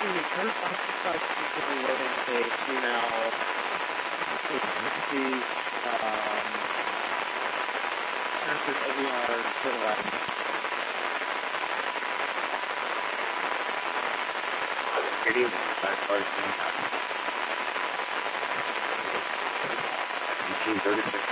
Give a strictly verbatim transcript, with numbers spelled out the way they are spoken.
the current classified considering loading a female H P um, Nurses O B R fertilizer. Good evening. Five cars in eighteen thirty-six.